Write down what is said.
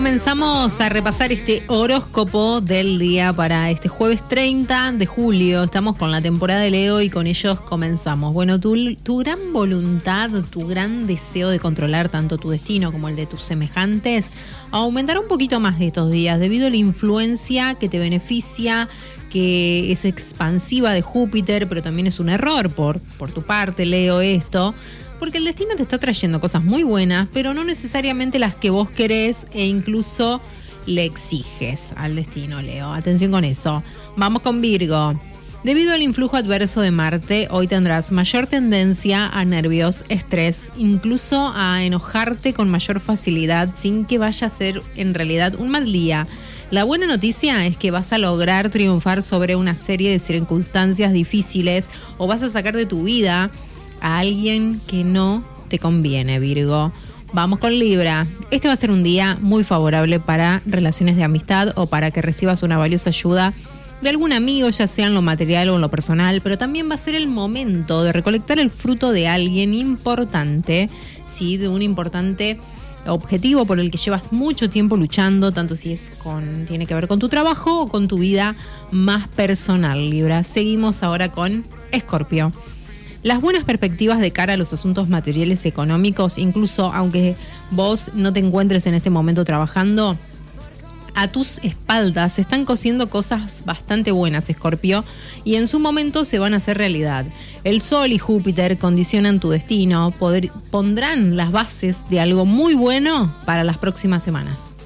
Comenzamos a repasar este horóscopo del día para este jueves 30 de julio. Estamos con la temporada de Leo y con ellos comenzamos. Bueno, tu gran voluntad, tu gran deseo de controlar tanto tu destino como el de tus semejantes aumentará un poquito más estos días debido a la influencia que te beneficia, que es expansiva de Júpiter, pero también es un error por tu parte, Leo, esto. Porque el destino te está trayendo cosas muy buenas, pero no necesariamente las que vos querés e incluso le exiges al destino, Leo. Atención con eso. Vamos con Virgo. Debido al influjo adverso de Marte, hoy tendrás mayor tendencia a nervios, estrés, incluso a enojarte con mayor facilidad sin que vaya a ser en realidad un mal día. La buena noticia es que vas a lograr triunfar sobre una serie de circunstancias difíciles o vas a sacar de tu vida a alguien que no te conviene, Virgo. Vamos con Libra. Este va a ser un día muy favorable para relaciones de amistad o para que recibas una valiosa ayuda de algún amigo, ya sea en lo material o en lo personal, pero también va a ser el momento de recolectar el fruto de alguien importante, ¿sí? De un importante objetivo por el que llevas mucho tiempo luchando, tanto si tiene que ver con tu trabajo o con tu vida más personal, Libra. Seguimos ahora con Escorpio. Las buenas perspectivas de cara a los asuntos materiales económicos, incluso aunque vos no te encuentres en este momento trabajando, a tus espaldas se están cosiendo cosas bastante buenas, Escorpio, y en su momento se van a hacer realidad. El Sol y Júpiter condicionan tu destino, pondrán las bases de algo muy bueno para las próximas semanas.